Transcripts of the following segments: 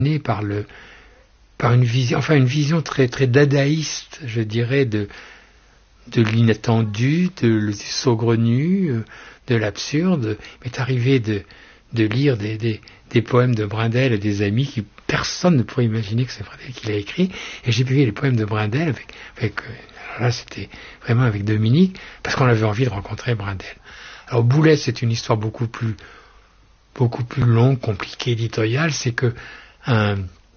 né par une vision très très dadaïste, je dirais, de l'inattendu, du saugrenu, de l'absurde. Il m'est arrivé de lire des poèmes de Brendel et des amis qui personne ne pourrait imaginer que c'est Brendel qui l'a écrit. Et j'ai publié les poèmes de Brendel alors là c'était vraiment avec Dominique, parce qu'on avait envie de rencontrer Brendel. Alors Boulez, c'est une histoire beaucoup plus longue, compliquée, éditoriale. C'est que un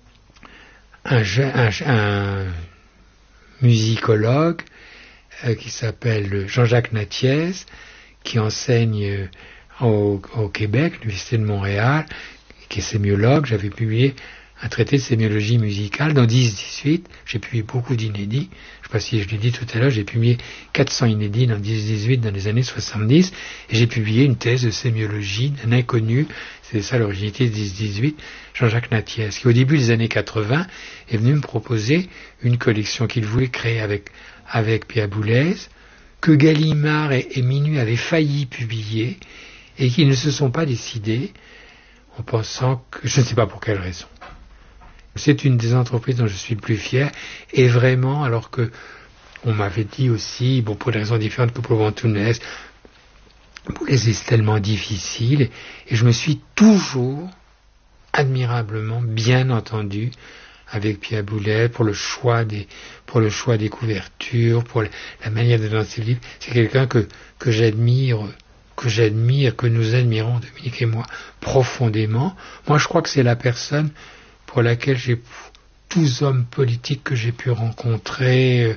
musicologue qui s'appelle Jean-Jacques Nattiez, qui enseigne au Québec, l'Université de Montréal, qui est sémiologue. J'avais publié un traité de sémiologie musicale dans 10-18. J'ai publié beaucoup d'inédits. Je ne sais pas si je l'ai dit tout à l'heure, j'ai publié 400 inédits dans 10-18 dans les années 70. Et j'ai publié une thèse de sémiologie d'un inconnu. C'est ça l'originalité de 10-18, Jean-Jacques Nattiez, qui au début des années 80 est venu me proposer une collection qu'il voulait créer avec Pierre Boulez, que Gallimard et Minuit avaient failli publier, et qui ne se sont pas décidés, en pensant que, je ne sais pas pour quelle raison. C'est une des entreprises dont je suis le plus fier, et vraiment, alors que on m'avait dit aussi, pour des raisons différentes que pour Antounès, Boulez c'est tellement difficile, et je me suis toujours admirablement bien entendu avec Pierre Boulez pour le choix des couvertures, pour la manière de danser le livre. C'est quelqu'un que j'admire, que nous admirons, Dominique et moi, profondément. Moi, je crois que c'est la personne pour laquelle tous hommes politiques que j'ai pu rencontrer,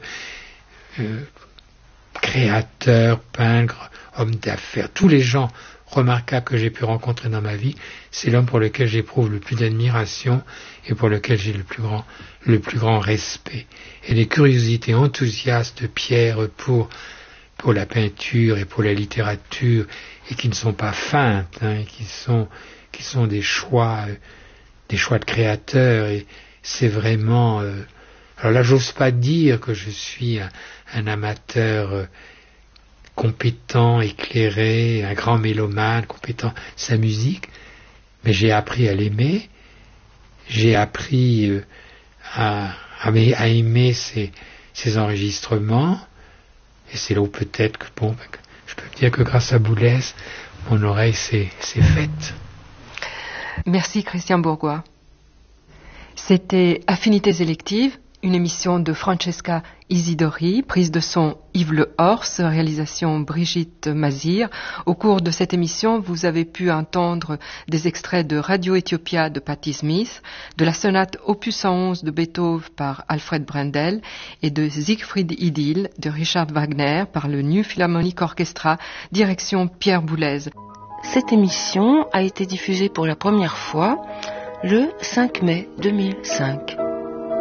créateurs, peintres, hommes d'affaires, tous les gens remarquables que j'ai pu rencontrer dans ma vie, c'est l'homme pour lequel j'éprouve le plus d'admiration et pour lequel j'ai le plus grand respect. Et les curiosités enthousiastes de Pierre pour la peinture et pour la littérature, et qui ne sont pas feintes, qui sont des choix de créateurs, et c'est vraiment... alors là, j'ose pas dire que je suis un amateur compétent, éclairé, un grand mélomane, compétent sa musique, mais j'ai appris à l'aimer, j'ai appris à aimer ses enregistrements, et c'est là où peut-être que je peux dire que grâce à Boulez, mon oreille s'est faite. Merci Christian Bourgois. C'était Affinités électives, une émission de Francesca Isidori, prise de son Yves Le Horst, réalisation Brigitte Mazir. Au cours de cette émission, vous avez pu entendre des extraits de Radio Ethiopia de Patti Smith, de la sonate Opus 111 de Beethoven par Alfred Brendel et de Siegfried Idyll de Richard Wagner par le New Philharmonic Orchestra, direction Pierre Boulez. Cette émission a été diffusée pour la première fois le 5 mai 2005.